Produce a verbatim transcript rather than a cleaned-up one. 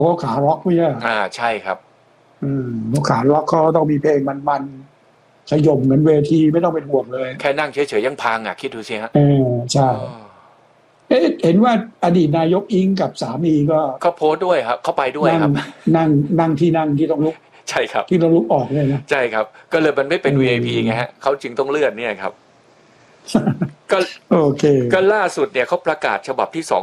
เพราะขาร็อกไม่ใช่อ่าใช่ครับอืมเพราะขาร็อกเขาต้องมีเพลงมันๆขย่มเหมือนเวทีไม่ต้องเป็นห่วงเลยแค่นั่งเฉยๆยังพังอ่ะคิดดูสิฮะเออใช่เอ๊ะเห็นว่าอดีตนายกอิงกับสามีก็เขาโพสต์ด้วยครับเขาไปด้วยนั่งครับนั่งนั่งที่นั่งที่ต้องลุกใช่ครับที่ต้องลุกออกเลยนะใช่ครับก็เลยมันไม่เป็น วี ไอ พี ไงฮะเขาจึงต้องเลื่อนเนี่ยครับก็โอเคก็ล่าสุดเนี่ยเขาประกาศฉบับที่สอง